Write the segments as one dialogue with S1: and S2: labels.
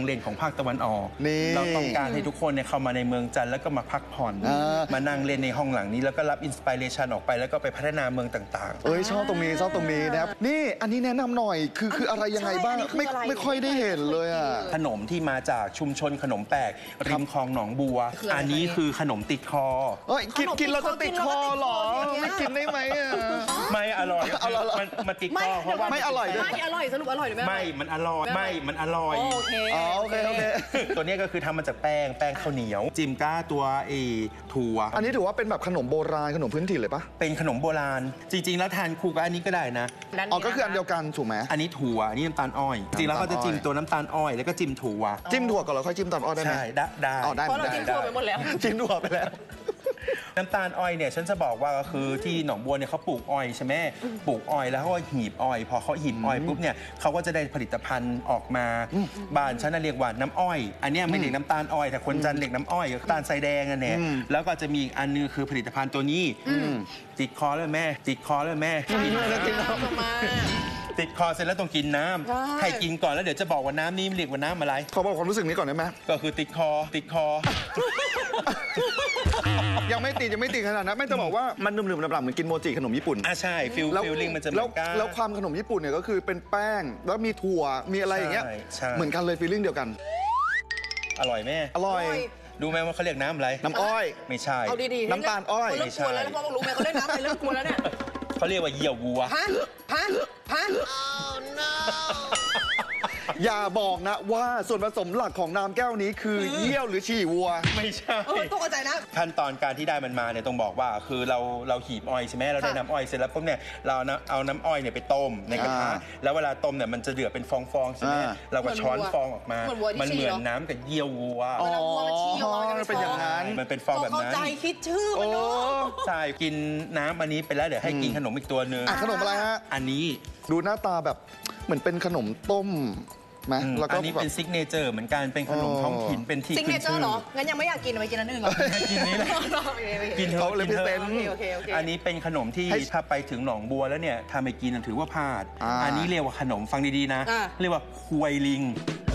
S1: เด่นของภาคตะวันออกเราต้องการให้ทุกคนเนี่ยเข้ามาในเมืองจันทร์แล้วก็มาพักผ่อนมานั่งเล่นในห้องหลังนี้แล้วก็รับอินสปิเรชันออกไปแล้วก็ไปพัฒนาเมืองต่าง
S2: ๆชอบตรงนี้นะครับนี่อันนี้แนะนำหน่อยคืออะไรยังไงบ้างไม่ค่อยได้เห็นเลยอ่ะ
S1: ขนมที่มาจากชุมชนขนมแปลกริมคลองหนองบัวอันนี้คือขนมติดคอ
S2: กินแล้วจะติดคอหรอไม่กินได้ไหมอ่ะ
S1: ไม่อร่อยมันติดคอเพราะว่า
S2: ไม่อร่อยด้วย
S3: ไม่อร่อยสรุปอร่อยหรือ
S1: ไม่มันอร่อยมันอร่อย
S3: โอเค
S1: ตัวนี้ก็คือทำมาจากแป้งข้าวเหนียวจิมก้าตัวถั่ว
S2: อันนี้ถือว่าเป็นแบบขนมโบราณขนมพื้นถิ่นเลยปะ
S1: เป็นขนมโบราณจริงๆแล้วทานคู่กับอันนี้ก็ได้นะ
S2: ก็คืออันเดียวกันถูกไหม
S1: อันนี้ถั่วอันนี้น้ำตาลอ้อยจริงแล้วเขาจะจิ้มตัวน้ำตาลอ้อยแล้วก็จิ้มถั่ว
S2: ก่อนแล้วค่อยจิ้มตาลอ้อยได้ไหม
S1: ใช่ได้
S3: เพราะเราจิ้มถั่วไปหมดแล้ว
S2: จิ้มถั่วไปแล้ว
S1: น้ำตาลอ้อยเนี่ยฉันจะบอกว่าก็คือที่หนองบัวเนี่ยเขาปลูกอ้อยใช่ไหมปลูกอ้อยแล้วเขาก็หีบอ้อยพอเขาหีบอ้อยปุ๊บเนี่ยเขาก็จะได้ผลิตภัณฑ์ออกมาบ้านฉันเรียกว่าน้ำอ้อยอันนี้ไม่เรียกน้ำตาลอ้อยแต่คนจันเรียกน้ำอ้อยน้ำตาลทรายแดงอันเนี่ยแล้วก็จะมีอันนึงคือผลิตภัณฑ์ตัวนี้ติดคอแล้วแม่ติดคอแล้วแม่ติดคอเสร็จแล้วต้องกินน้ำให้กินก่อนแล้วเดี๋ยวจะบอกว่าน้ำนี้เรียกว่าน้ำอะไร
S2: ขอบอกความรู้สึกนี้ก่อนได้ไหม
S1: ก็คือติดคอ
S2: ยังไม่ติดขนาดนั้นไม่จะบอกว่ามันหนึบๆหนับๆเหมือนกินโมจิขนมญี่ปุ่น
S1: ใช่ฟิลลิ่งมันจะเหมือนกัน
S2: แล้วความขนมญี่ปุ่นเนี่ยก็คือเป็นแป้งแล้วมีถั่วมีอะไรอย่างเงี้ยเหมือนกันเลยฟีลลิ่งเดียวกัน
S1: อร่อยแม่
S2: อร่อย
S1: ดูไหมว่าเขาเรียกน้ำอะไร
S2: น้ำอ้อย
S1: ไม่ใช่
S3: เอาดีๆ
S2: น้ำตาลอ้อย
S3: ไม่ใช่แล้วพ่อรู้ไหมเขาเรียกน้ำอะไรเริ่มกลัวแล้วเนี่ย
S1: เขาเรียกว่าเยี่ยววัว
S2: อย่าบอกนะว่าส่วนผสมหลักของน้ำแก้วนี้คือเยี่ยวหรือฉี่วัว
S1: ไม่ใช่
S3: ต้องเข้าใจนะ
S1: ขั้นตอนการที่ได้มันมาเนี่ยต้องบอกว่าคือเราหีบอ้อยใช่ไหมเราได้น้ำอ้อยเสร็จแล้วปุ๊บเนี่ยเราเอาน้ำอ้อยเนี่ยไปต้มในกระทะแล้วเวลาต้มเนี่ยมันจะเดือดเป็นฟองๆใช่ไหมเราก็ช้อนฟองออกมามันเหมือนน้ำกับเยี่ยววัว
S2: มันเป็นอย่างนั้น
S1: มันเป็นฟองแบบนั้น
S3: เข้าใจคิดชื่อมันเนาะ
S1: ใช่กินน้ำอันนี้ไปแล้วเดี๋ยวให้กินขนมอีกตัวนึง
S2: ขนมอะไรฮะ
S1: อันนี้
S2: ดูหน้าตาแบบเหมือนเป็นขนมต้ม
S1: อันนี้เป็นซิกเนเจอร์เหมือนกันเป็นขนมท้องถิ่นเป็นที่
S3: ซิกเนเจอร์เหรองั้นยังไม่อยากกินไปกินอันอื่นหรอ
S1: กินนี้เลยกิน
S2: เขาเลยพิเศษ
S1: อันนี้เป็นขนมที่ถ้าไปถึงหนองบัวแล้วเนี่ยถ้าไม่กินถือว่าพลาดอันนี้เรียกว่าขนมฟังดีๆนะเรียกว่าควยลิง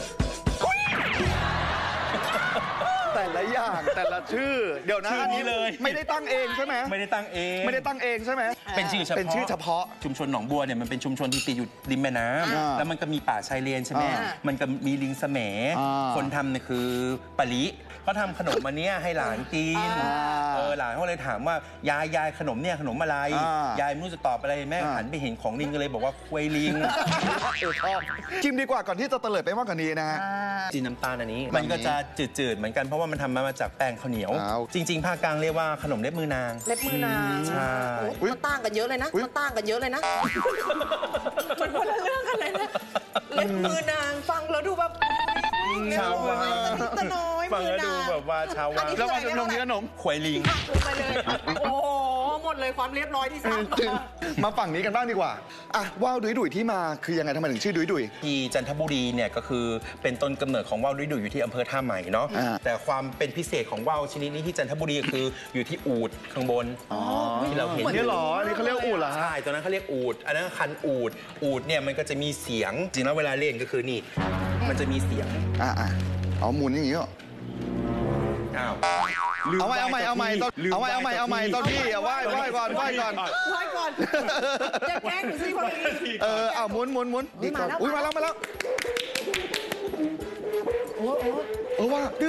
S2: แต่ละอย่างแต่ละชื่อเดี๋ยวนะ
S1: อันนี้เลย
S2: ไม่ได้ตั้งเองใช่ไหม
S1: ไม่ได้ตั้งเอง
S2: ใช่ไหม
S1: เป็นชื่อเฉพาะชุมชนหนองบัวเนี่ยมันเป็นชุมชนที่ติดอยู่ริมแม่น้ำแล้วมันก็มีป่าชายเลนใช่ไหมมันก็มีลิงแสมคนทำเนี่ยคือปะลิเขาทำขนมอันนี้ให้หลานกินหลานเขาเลยถามว่ายายขนมเนี่ยขนมอะไรยายไม่รู้จะตอบอะไรแม่หันไปเห็นของลิงก็เลยบอกว่าควยลิง
S2: ชิมดีกว่าก่อนที่จะเตลิดไปมากกว่านี้นะฮะ
S1: จีน้ำตาลอันนี้มันก็จะจืดๆเหมือนกันเพราะว่ามันทำมาจากแป้งข้าวเหนียวจริงๆภาคกลางเรียกว่าขนมเล็บมือนางใช่
S3: มันต่างกันเยอะเลยนะมันต่างกันเยอะเลยนะมันคนละเรื่องกันเลยนะเล็บมือนางฟังแล้วดูแบบ
S1: ชาววังฟังแล้วดูแบบว่าชาววัง
S2: แล้วมาขนมนี้ขนม
S1: ควยลิง
S3: ไปเลยโอ้หมดเลยความเรียบร้อยที่สาม
S2: มาฝั่งนี้กันบ้างดีกว่าว่าวดุยที่มาคือยังไงทำไมถึงชื่อดุย
S1: ที่จันทบุรีเนี่ยก็คือเป็นต้นกำเนิดของว่าวดุยอยู่ที่อำเภอท่าใหม่เนาะแต่ความเป็นพิเศษของว่าวชนิดนี้ที่จันทบุรีคืออยู่ที่อูฐข้างบนที่เราเห็น
S2: นี่หรอนี่เขาเรียกอูฐเหรอ
S1: ใช่ตัวนั้นเขาเรียกอูฐอันนั้นคันอูฐเนี่ยมันก็จะมีเสียงจริงแล้วเวลาเล่นก็คือนี่มันจะมีเสียง
S2: เอาหมุนอย่างนี้เหรอเอาใหม่ตอนพี่ไหว้ก่อน
S3: จะแกล้งหนูสิคนนี้
S2: เอาหมุน
S3: ดีก่อน
S2: อุ้ยมาแล้วว่าดื้อ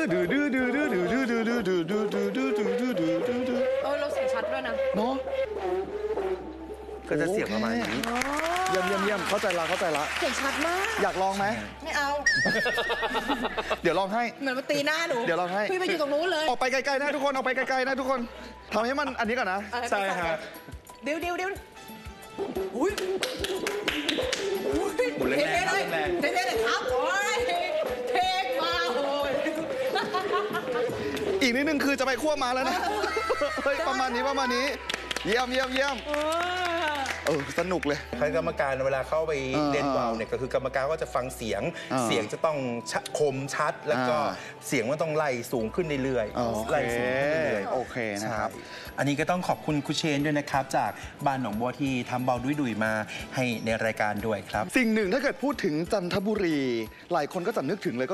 S3: เราเสียงชัดด้วยนะ
S2: เนาะ
S1: ก็จะเสียงประมาณนี้
S2: เยี่ยมเข้าใจละ
S3: เสียงชัดมาก
S2: อยากลองไหม
S3: ไม่เอา
S2: เดี๋ยวลองให้
S3: เหมือนมาตีหน้าหนู
S2: เดี๋ยวลองให้
S3: พี่ไปอยู่ตรงนู้นเลย
S2: ออกไปไกลๆนะทุกคนออกไปไกลๆนะทุกคนทำให้มันอันนี้ก่อนนะ
S1: ใช่ฮะ
S3: เดี๋ยวอุ้ย
S1: หมุนแรง
S3: เลยครับโอ้ยเทคมาโอ้ย
S2: อีกนิดนึงคือจะไปคั่วมาแล้วนะประมาณนี้เยี่ยมสนุกเลย
S1: กรรมการเวลาเข้าไปเล่นว่าวเนี่ยก็คือกรรมการก็จะฟังเสียงจะต้องคมชัดแล้วก็เสียงมันต้องไล่สูงขึ้นเรื่อยๆไล่สูงขึ้นเรื่อย
S2: ๆโอเคนะครับ
S1: อันนี้ก็ต้องขอบคุณคุณเชนด้วยนะครับจากบ้านหนองบัวที่ทำเบาดุยมาให้ในรายการด้วยครับ
S2: สิ่งหนึ่งถ้าเกิดพูดถึงจันทบุรีหลายคนก็จะนึกถึงเลย